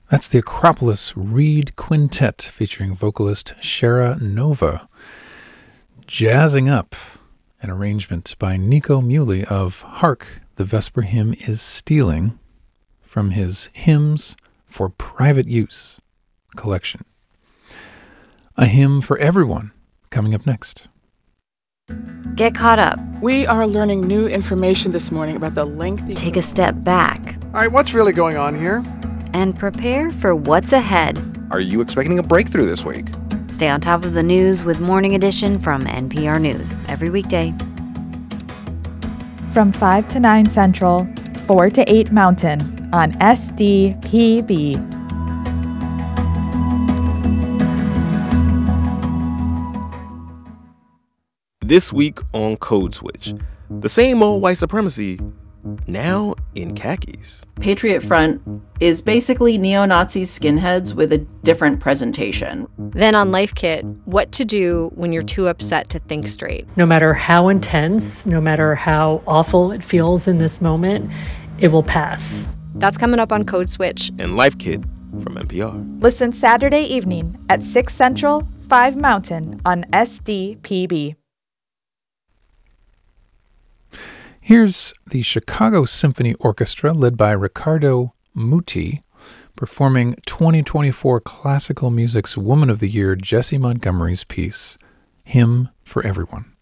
That's the Acropolis Reed Quintet featuring vocalist Shara Nova, jazzing up an arrangement by Nico Muhly of Hark, the Vesper Hymn is Stealing, from his Hymns for Private Use collection. A Hymn for Everyone coming up next. Get caught up. We are learning new information this morning about the lengthy... Take a step back. All right, what's really going on here? And prepare for what's ahead. Are you expecting a breakthrough this week? Stay on top of the news with Morning Edition from NPR News every weekday. From 5 to 9 Central, 4 to 8 Mountain on SDPB. This week on Code Switch, the same old white supremacy, now in khakis. Patriot Front is basically neo-Nazi skinheads with a different presentation. Then on Life Kit, what to do when you're too upset to think straight. No matter how intense, no matter how awful it feels in this moment, it will pass. That's coming up on Code Switch. And Life Kit from NPR. Listen Saturday evening at 6 Central, 5 Mountain on SDPB. Here's the Chicago Symphony Orchestra, led by Riccardo Muti, performing 2024 Classical Music's Woman of the Year, Jessie Montgomery's piece, Hymn for Everyone.